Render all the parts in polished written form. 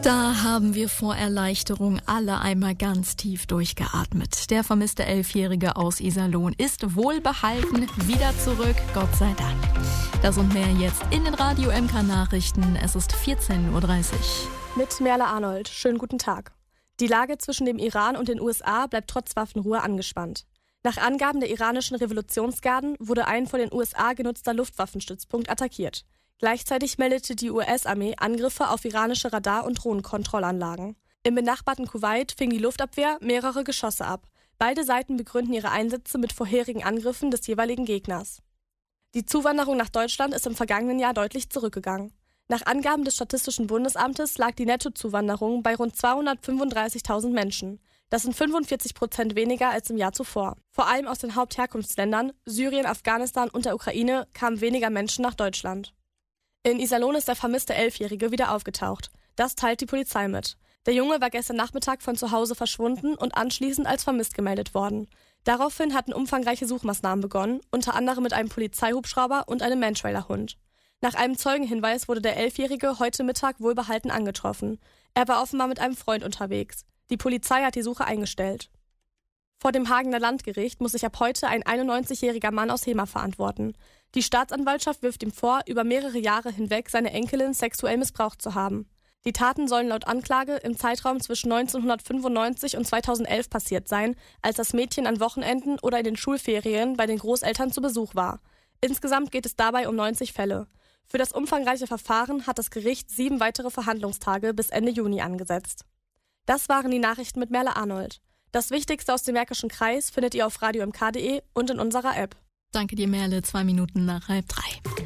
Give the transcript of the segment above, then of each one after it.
Da haben wir vor Erleichterung alle einmal ganz tief durchgeatmet. Der vermisste 11-Jährige aus Iserlohn ist wohlbehalten wieder zurück, Gott sei Dank. Das und mehr jetzt in den Radio MK Nachrichten. Es ist 14:30 Uhr. Mit Merle Arnold. Schönen guten Tag. Die Lage zwischen dem Iran und den USA bleibt trotz Waffenruhe angespannt. Nach Angaben der iranischen Revolutionsgarden wurde ein von den USA genutzter Luftwaffenstützpunkt attackiert. Gleichzeitig meldete die US-Armee Angriffe auf iranische Radar- und Drohnenkontrollanlagen. Im benachbarten Kuwait fing die Luftabwehr mehrere Geschosse ab. Beide Seiten begründen ihre Einsätze mit vorherigen Angriffen des jeweiligen Gegners. Die Zuwanderung nach Deutschland ist im vergangenen Jahr deutlich zurückgegangen. Nach Angaben des Statistischen Bundesamtes lag die Nettozuwanderung bei rund 235.000 Menschen. Das sind 45% weniger als im Jahr zuvor. Vor allem aus den Hauptherkunftsländern Syrien, Afghanistan und der Ukraine kamen weniger Menschen nach Deutschland. In Iserlohn ist der vermisste 11-Jährige wieder aufgetaucht. Das teilt die Polizei mit. Der Junge war gestern Nachmittag von zu Hause verschwunden und anschließend als vermisst gemeldet worden. Daraufhin hatten umfangreiche Suchmaßnahmen begonnen, unter anderem mit einem Polizeihubschrauber und einem Mantrailer-Hund. Nach einem Zeugenhinweis wurde der 11-Jährige heute Mittag wohlbehalten angetroffen. Er war offenbar mit einem Freund unterwegs. Die Polizei hat die Suche eingestellt. Vor dem Hagener Landgericht muss sich ab heute ein 91-jähriger Mann aus Hemer verantworten. Die Staatsanwaltschaft wirft ihm vor, über mehrere Jahre hinweg seine Enkelin sexuell missbraucht zu haben. Die Taten sollen laut Anklage im Zeitraum zwischen 1995 und 2011 passiert sein, als das Mädchen an Wochenenden oder in den Schulferien bei den Großeltern zu Besuch war. Insgesamt geht es dabei um 90 Fälle. Für das umfangreiche Verfahren hat das Gericht 7 weitere Verhandlungstage bis Ende Juni angesetzt. Das waren die Nachrichten mit Merle Arnold. Das Wichtigste aus dem Märkischen Kreis findet ihr auf radiomk.de und in unserer App. Danke dir, Merle. 2 Minuten nach 2:30.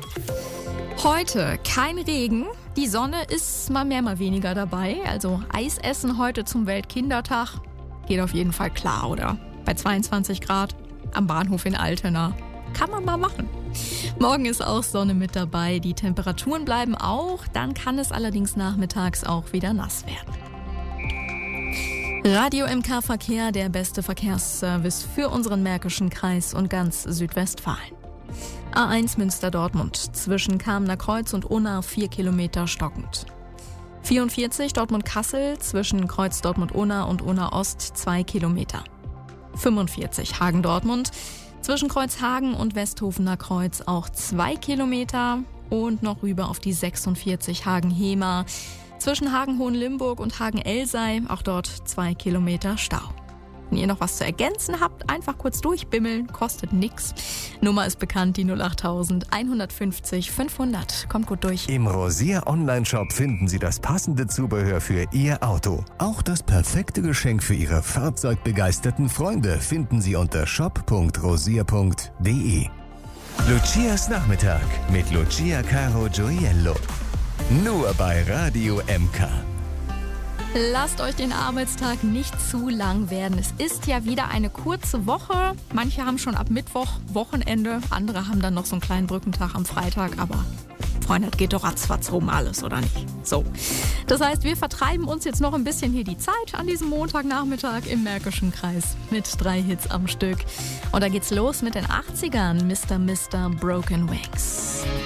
Heute kein Regen. Die Sonne ist mal mehr, mal weniger dabei. Also Eis essen heute zum Weltkindertag. Geht auf jeden Fall klar, oder? Bei 22 Grad am Bahnhof in Altena. Kann man mal machen. Morgen ist auch Sonne mit dabei. Die Temperaturen bleiben auch. Dann kann es allerdings nachmittags auch wieder nass werden. Radio MK Verkehr, der beste Verkehrsservice für unseren Märkischen Kreis und ganz Südwestfalen. A1 Münster-Dortmund, zwischen Kamener Kreuz und Unna 4 Kilometer stockend. 44 Dortmund-Kassel, zwischen Kreuz Dortmund-Unna und Unna-Ost 2 Kilometer. 45 Hagen-Dortmund, zwischen Kreuzhagen und Westhofener Kreuz auch 2 Kilometer. Und noch rüber auf die 46 Hagen-Hemer. Zwischen Hagen-Hohenlimburg und Hagen-Elsei, auch dort 2 Kilometer Stau. Wenn ihr noch was zu ergänzen habt, einfach kurz durchbimmeln, kostet nix. Nummer ist bekannt, die 08000 150 500. Kommt gut durch. Im Rosier Online-Shop finden Sie das passende Zubehör für Ihr Auto. Auch das perfekte Geschenk für Ihre fahrzeugbegeisterten Freunde finden Sie unter shop.rosier.de. Lucias Nachmittag mit Lucia Caro Gioiello. Nur bei Radio MK. Lasst euch den Arbeitstag nicht zu lang werden. Es ist ja wieder eine kurze Woche. Manche haben schon ab Mittwoch Wochenende, andere haben dann noch so einen kleinen Brückentag am Freitag. Aber Freunde, das geht doch ratzfatz rum alles, oder nicht? So, das heißt, wir vertreiben uns jetzt noch ein bisschen hier die Zeit an diesem Montagnachmittag im Märkischen Kreis mit 3 Hits am Stück. Und da geht's los mit den 80ern. Mr. Broken Wings.